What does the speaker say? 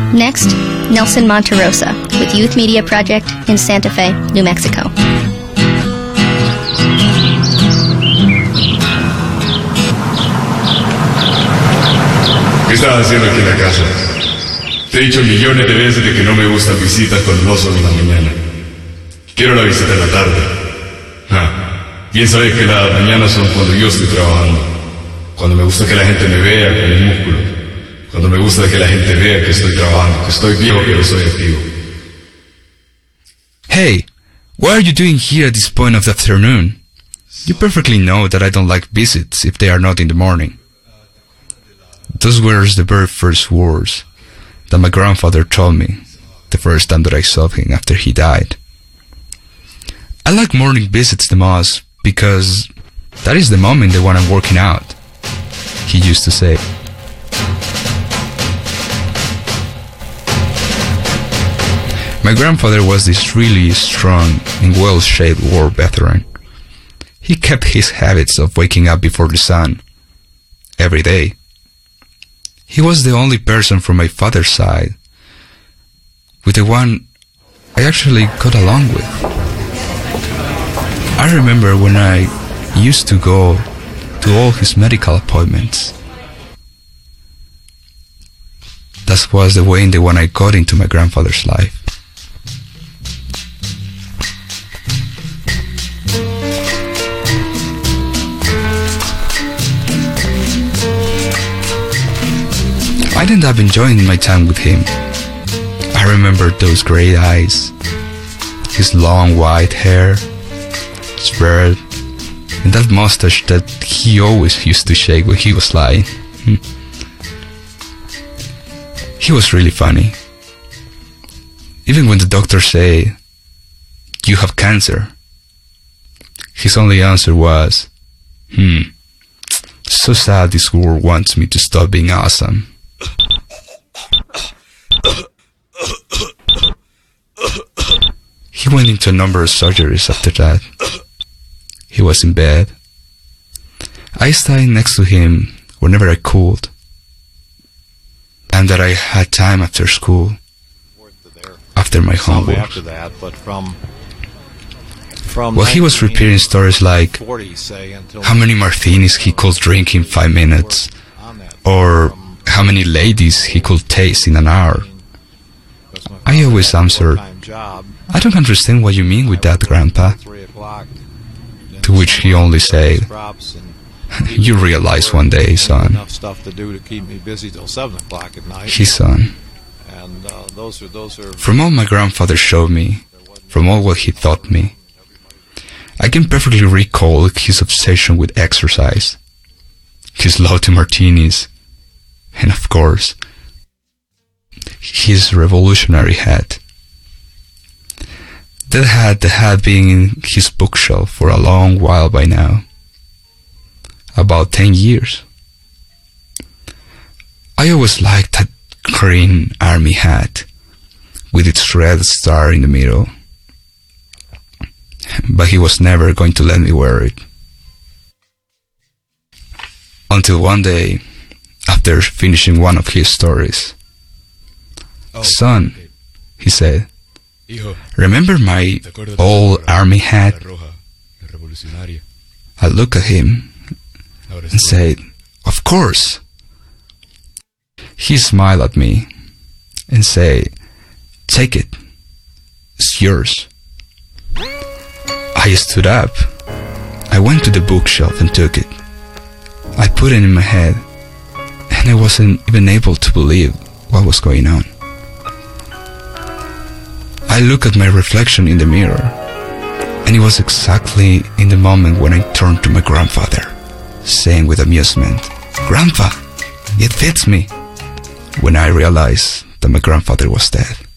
Next, Nelson Monterosa with Youth Media Project in Santa Fe, New Mexico. ¿Qué estás haciendo aquí en la casa? Te he dicho millones de veces de que no me gustan visitas cuando no son en la mañana. Quiero la visita en la tarde. Bien sabes que las mañanas son cuando yo estoy trabajando. Cuando me gusta que la gente me vea con el músculo. Cuando me gusta que la gente vea que estoy trabajando, que estoy vivo, que no soy activo. Hey, what are you doing here at this point of the afternoon? You perfectly know that I don't like visits if they are not in the morning. Those were the very first words that my grandfather told me the first time that I saw him after he died. I like morning visits the most because that is the moment when I'm working out, he used to say. My grandfather was this really strong and well-shaped war veteran. He kept his habits of waking up before the sun every day. He was the only person from my father's side with the one I actually got along with. I remember when I used to go to all his medical appointments. That was the way in the one I got into my grandfather's life. I ended up enjoying my time with him. I remember those gray eyes, his long white hair, his beard, and that mustache that he always used to shake when he was lying. He was really funny. Even when the doctor said, "You have cancer," his only answer was, "So sad this world wants me to stop being awesome." He went into a number of surgeries after that. He was in bed. I stayed next to him whenever I could, and that I had time after school, after my homework. Well, he was repeating stories like how many martinis he could drink in 5 minutes, or how many ladies he could taste in an hour. I always answered, "I don't understand what you mean with that, Grandpa." To which he only said, "You realize one day, son." His son. From all my grandfather showed me, from all what he taught me, I can perfectly recall his obsession with exercise, his love to martinis, and of course, his revolutionary hat. That had been in his bookshelf for a long while by now. About 10 years. I always liked that green army hat with its red star in the middle. But he was never going to let me wear it. Until one day, after finishing one of his stories, "Son," he said, "remember my old army hat?" I looked at him and said, "Of course." He smiled at me and said, "Take it. It's yours." I stood up. I went to the bookshelf and took it. I put it in my head, and I wasn't even able to believe what was going on. I looked at my reflection in the mirror, and it was exactly in the moment when I turned to my grandfather, saying with amusement, "Grandpa, it fits me," when I realized that my grandfather was dead.